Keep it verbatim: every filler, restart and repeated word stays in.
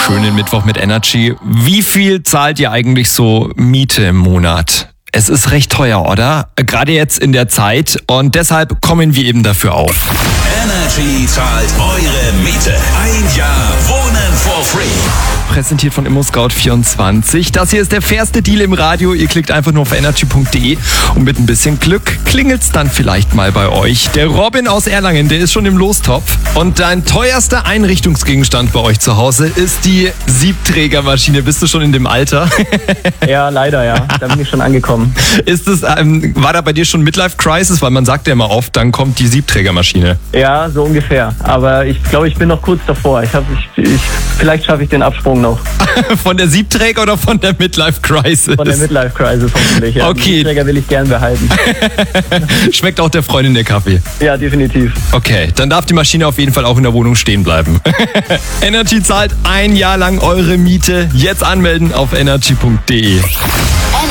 schönen Mittwoch mit Energy. Wie viel zahlt ihr eigentlich so Miete im Monat? Es ist recht teuer, oder? Gerade jetzt in der Zeit. Und deshalb kommen wir eben dafür auf. Energy zahlt eure Miete. Ein Jahr Wohnen for free. Präsentiert von ImmoScout vierundzwanzig. Das hier ist der fairste Deal im Radio. Ihr klickt einfach nur auf energy punkt de und mit ein bisschen Glück klingelt's dann vielleicht mal bei euch. Der Robin aus Erlangen, der ist schon im Lostopf. Und dein teuerster Einrichtungsgegenstand bei euch zu Hause ist die Siebträgermaschine. Bist du schon in dem Alter? Ja, leider, ja. Da bin ich schon angekommen. Ist es, ähm, war da bei dir schon Midlife Crisis? Weil man sagt ja immer oft, dann kommt die Siebträgermaschine. Ja, so ungefähr. Aber ich glaube, ich bin noch kurz davor. Ich hab, ich, ich, vielleicht schaffe ich den Absprung noch. Von der Siebträger oder von der Midlife Crisis? Von der Midlife Crisis hoffentlich, ja. Okay. Die Siebträger will ich gern behalten. Schmeckt auch der Freundin der Kaffee? Ja, definitiv. Okay, dann darf die Maschine auf jeden Fall auch in der Wohnung stehen bleiben. Energy zahlt ein Jahr lang eure Miete. Jetzt anmelden auf energy punkt de.